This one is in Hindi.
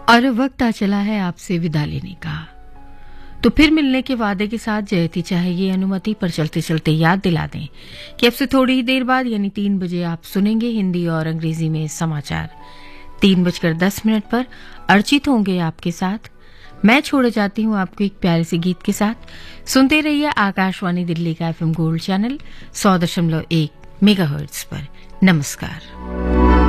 और वक्त आ चला है आपसे विदा लेने का। तो फिर मिलने के वादे के साथ जयती चाहे ये अनुमति पर चलते चलते याद दिला दें कि अब से थोड़ी ही देर बाद यानी 3 बजे आप सुनेंगे हिंदी और अंग्रेजी में समाचार। 3:10 पर अर्चित होंगे आपके साथ। मैं छोड़े जाती हूँ आपको एक प्यारे से गीत के साथ। सुनते रहिए आकाशवाणी दिल्ली का FM गोल्ड चैनल 100.1 मेगाहर्ट्ज पर। नमस्कार।